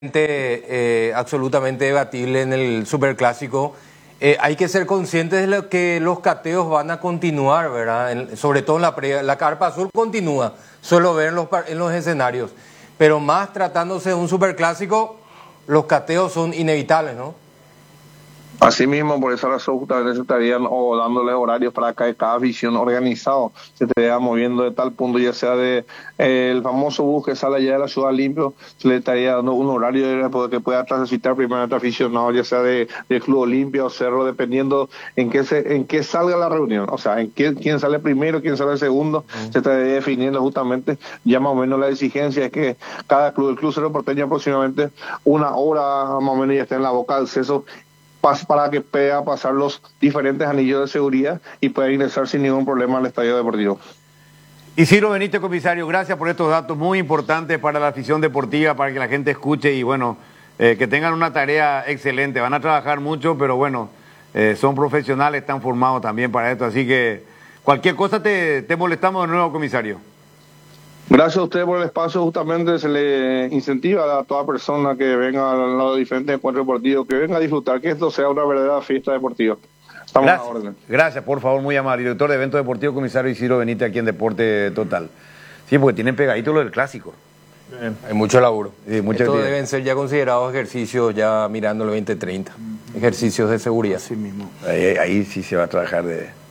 absolutamente debatible en el Superclásico. Hay que ser conscientes de lo que los cateos van a continuar, ¿verdad? Sobre todo en la previa. La carpa azul continúa, suelo ver en los escenarios. Pero más tratándose de un Superclásico, los cateos son inevitables, ¿no? Así mismo, por esa razón justamente se estarían dándole horarios para que cada afición organizado se estaría moviendo de tal punto, ya sea de el famoso bus que sale allá de la Ciudad Limpio, se le estaría dando un horario que pueda transitar primeramente aficionado, ya sea del Club Olimpia o Cerro, dependiendo en qué salga la reunión, o sea, quién sale primero, quién sale segundo, se estaría definiendo justamente. Ya más o menos la exigencia es que cada club, el Club Cerro Porteño aproximadamente una hora más o menos ya está en la boca de acceso, para que pueda pasar los diferentes anillos de seguridad y pueda ingresar sin ningún problema al estadio deportivo. Isidro Benítez, comisario, gracias por estos datos muy importantes para la afición deportiva, para que la gente escuche y bueno, que tengan una tarea excelente. Van a trabajar mucho, pero bueno, son profesionales, están formados también para esto, así que cualquier cosa te molestamos de nuevo, comisario. Gracias a usted por el espacio. Justamente se le incentiva a toda persona que venga a los diferentes encuentros deportivos, que venga a disfrutar, que esto sea una verdadera fiesta deportiva. Estamos a la orden. Gracias, por favor, muy amable. Director de Eventos Deportivos, comisario Isidro Benítez, aquí en Deporte Total. Sí, porque tienen pegadito lo del clásico. Hay mucho laburo. Sí, Estos deben ser ya considerados ejercicios, ya mirando el 2030. Ejercicios de seguridad. Así mismo. Ahí sí se va a trabajar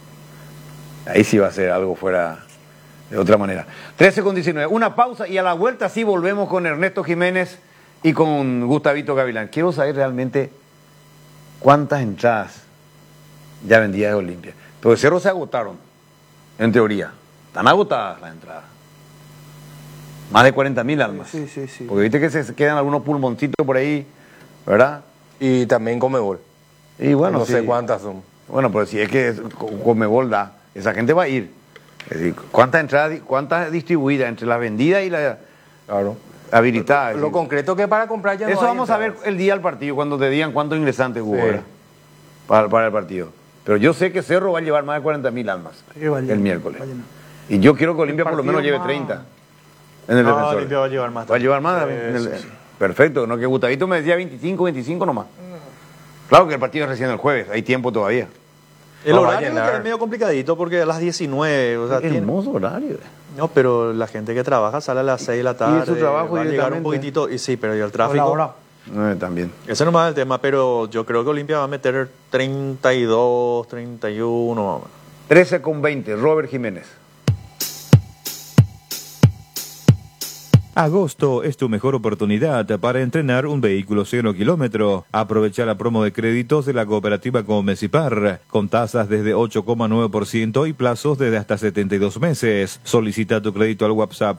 ahí sí va a ser algo fuera de otra manera. 13:19. Una pausa y a la vuelta sí volvemos con Ernesto Jiménez y con Gustavito Gavilán. Quiero saber realmente cuántas entradas ya vendidas de Olimpia. Pero de Cerro se agotaron, en teoría. Están agotadas las entradas. Más de 40.000 almas. Sí. Porque viste que se quedan algunos pulmoncitos por ahí, ¿verdad? Y también Conmebol. Y bueno, no sé cuántas son. Bueno, pero si es que Conmebol da, esa gente va a ir. Es decir, ¿cuántas entradas, cuántas distribuidas entre las vendidas y las habilitadas? Lo concreto que para comprar ya no eso hay vamos entradas. a ver el día del partido, cuando te digan cuántos ingresantes hubo, Sí. ¿verdad? Para el partido. Pero yo sé que Cerro va a llevar más de 40.000 almas el miércoles. Y yo quiero que Olimpia por lo menos lleve 30 en el defensor. Olimpia va a llevar más. Va a llevar más. Sí. Perfecto, no que Gustavito me decía 25 nomás. Claro que el partido es recién el jueves, hay tiempo todavía. El No va a horario llenar. es medio complicadito porque a las 19, o sea, Qué hermoso horario. No, pero la gente que trabaja sale a las 6 de la tarde. Y su trabajo va a llegar un directamente. poquitito, y sí, pero y el tráfico. También. Ese no es el tema, pero yo creo que Olimpia va a meter 32, 31 más o menos. 13:20, Robert Jiménez. Agosto es tu mejor oportunidad para entrenar un vehículo 0 kilómetro. Aprovecha la promo de créditos de la cooperativa Comecipar, con tasas desde 8,9% y plazos desde hasta 72 meses. Solicita tu crédito al WhatsApp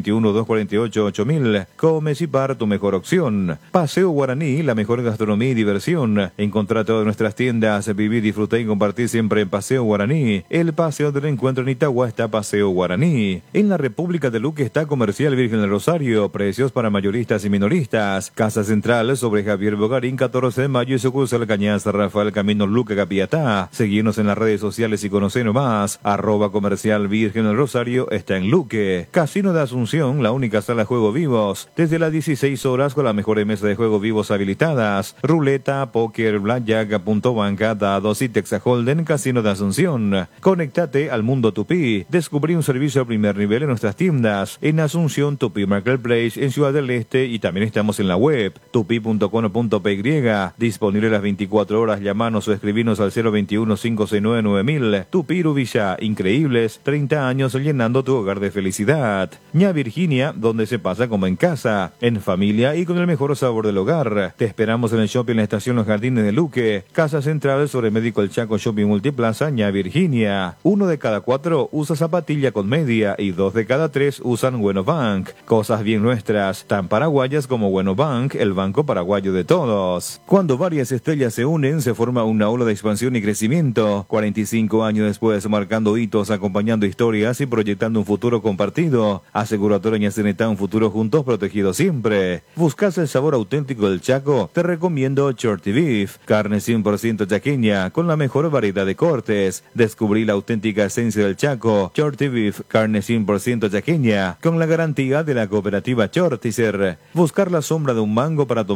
021-248-8000. Comecipar, tu mejor opción. Paseo Guaraní, la mejor gastronomía y diversión. Encontrá todas nuestras tiendas, vivir, disfrutar y compartir siempre en Paseo Guaraní. El paseo del encuentro en Itagua está Paseo Guaraní. En la República de Luque está Comercial Virgen del Rosario. Precios para mayoristas y minoristas. Casa Central sobre Javier Bogarín, 14 de mayo y sucursal Cañas Rafael Camino Luque Capiatá. Seguirnos en las redes sociales y conocer más. @Comercial Virgen del Rosario está en Luque. Casino de Asunción, la única sala de juego vivos. Desde las 16 horas con las mejores mesas de juego vivos habilitadas. Ruleta, póker, blackjack, punto banca, dados y Texas Holden, Casino de Asunción. Conéctate al mundo Tupí. Descubrí un servicio a primer nivel en nuestras tiendas. En Asunción, Tupí Marketplace, en Ciudad del Este, y también estamos en la web tupi.com.py. Disponible las 24 horas. Llamanos o escribirnos al 021-569-9000. Tupi Villa, increíbles 30 años llenando tu hogar de felicidad. Ña Virginia, donde se pasa como en casa, en familia y con el mejor sabor del hogar. Te esperamos en el shopping en la estación Los Jardines de Luque. Casa Central sobre Médico El Chaco Shopping Multiplaza, Ña Virginia. 1 de cada 4 usa zapatilla con media y 2 de cada 3 usan Bueno Bank. Cosas bien nuestras, tan paraguayas como Bueno Bank, el banco paraguayo de todos. Cuando varias estrellas se unen, se forma una ola de expansión y crecimiento. 45 años después, marcando hitos, acompañando historias y proyectando un futuro compartido. Aseguradora Ñacenetá, un futuro juntos, protegido siempre. ¿Buscas el sabor auténtico del Chaco? Te recomiendo Shorty Beef, carne 100% chaqueña, con la mejor variedad de cortes. Descubrí la auténtica esencia del Chaco. Shorty Beef, carne 100% chaqueña, con la garantía de la Cooperativa Chortizer. Buscar la sombra de un mango para tomar